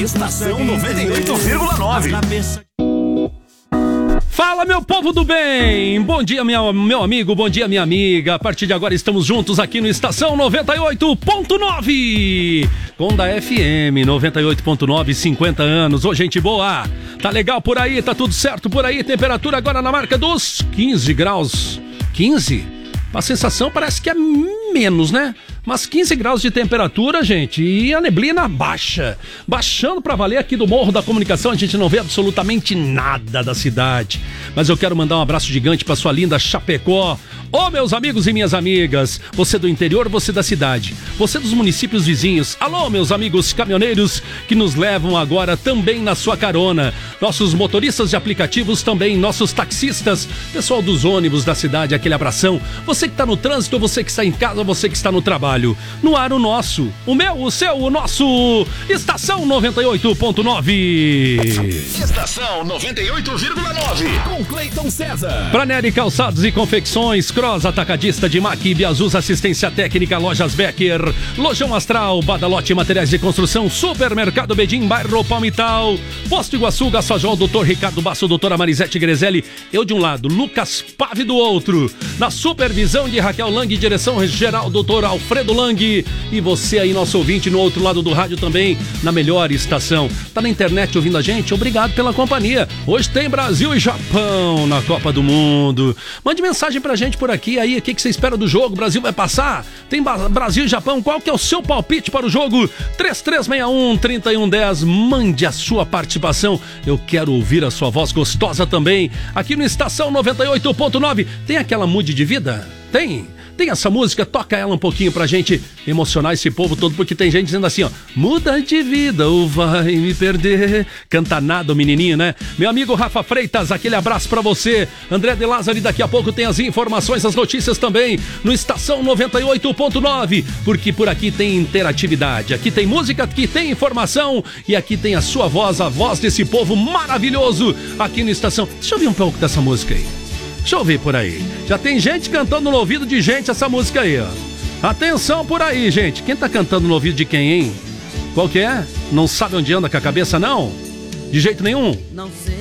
Estação 98,9. Fala, meu povo do bem! Bom dia, meu amigo, bom dia, minha amiga. A partir de agora estamos juntos aqui no Estação 98.9 com da FM 98.9, 50 anos. Ô, gente boa! Tá legal por aí, tá tudo certo por aí. Temperatura agora na marca dos 15 graus. 15? A sensação parece que é menos, né? Mas 15 graus de temperatura, gente, e a neblina baixa. Baixando pra valer aqui do Morro da Comunicação, a gente não vê absolutamente nada da cidade. Mas eu quero mandar um abraço gigante pra sua linda Chapecó. Ô, meus amigos e minhas amigas, você do interior, você da cidade, você dos municípios vizinhos. Alô, meus amigos caminhoneiros que nos levam agora também na sua carona. Nossos motoristas de aplicativos também, nossos taxistas, pessoal dos ônibus da cidade, aquele abração. Você que tá no trânsito, você que está em casa, você que está no trabalho. No ar o nosso, o meu, o seu, o nosso Estação 98.9. Estação 98,9 com Cleiton César. Praneri Calçados e Confecções, Cross Atacadista de Maqui, Biazus Assistência Técnica, Lojas Becker, Lojão Astral, Badalote Materiais de Construção, Supermercado Bedim, Bairro Palmital, Posto Iguaçu, Gassajol, Dr. Ricardo Basso, doutora Marisete Grezelli, eu de um lado, Lucas Pave do outro, na supervisão de Raquel Lang, direção geral, doutor Alfredo Lang, e você aí, nosso ouvinte, no outro lado do rádio também, na melhor estação. Tá na internet ouvindo a gente? Obrigado pela companhia. Hoje tem Brasil e Japão na Copa do Mundo. Mande mensagem pra gente por aqui aí, o que você espera do jogo? Brasil vai passar? Tem Brasil e Japão, qual que é o seu palpite para o jogo? 3361-3110, mande a sua participação. Eu quero ouvir a sua voz gostosa também, aqui no Estação 98.9. Tem aquela Mude de Vida? Tem essa música, toca ela um pouquinho pra gente emocionar esse povo todo, porque tem gente dizendo assim, ó, muda de vida ou vai me perder. Canta nada o menininho, né? Meu amigo Rafa Freitas, aquele abraço pra você. André de Lázaro, daqui a pouco tem as informações, as notícias também no Estação 98.9, porque por aqui tem interatividade, aqui tem música, aqui tem informação e aqui tem a sua voz, a voz desse povo maravilhoso aqui no Estação. Deixa eu ouvir um pouco dessa música aí. Deixa eu ouvir por aí. Já tem gente cantando no ouvido de gente essa música aí, ó. Atenção por aí, gente. Quem tá cantando no ouvido de quem, hein? Qual que é? Não sabe onde anda com a cabeça, não? De jeito nenhum? Não sei.